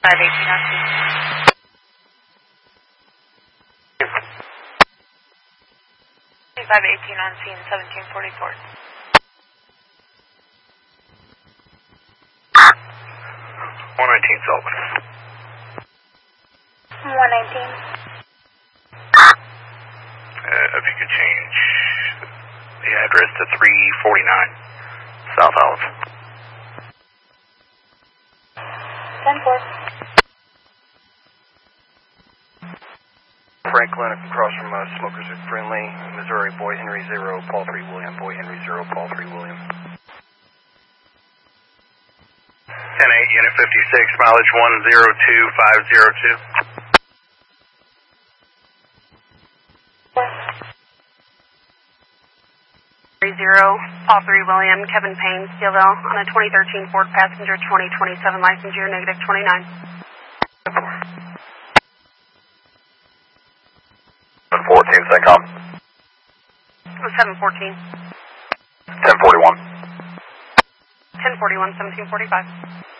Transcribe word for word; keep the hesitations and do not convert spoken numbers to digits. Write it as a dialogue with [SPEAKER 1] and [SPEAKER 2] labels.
[SPEAKER 1] five eighteen on scene. five eighteen on scene, seventeen forty-four.
[SPEAKER 2] one nineteen Sullivan.
[SPEAKER 1] one nineteen.
[SPEAKER 2] Uh, if you could change the address to three forty-nine South Olive.
[SPEAKER 1] ten four.
[SPEAKER 3] Franklin across from uh, Smokers at Friendly, Missouri, Boy Henry zero, Paul three William, Boy Henry zero, Paul three William.
[SPEAKER 2] ten eight, Unit fifty-six, mileage one zero two five zero two.
[SPEAKER 1] Zero, Paul three William, Kevin Payne, Steelville, on a twenty thirteen Ford Passenger twenty twenty-seven license year, negative twenty-nine.
[SPEAKER 2] seven fourteen, Centcom.
[SPEAKER 1] seven fourteen.
[SPEAKER 2] ten forty-one.
[SPEAKER 1] ten forty-one, seventeen forty-five.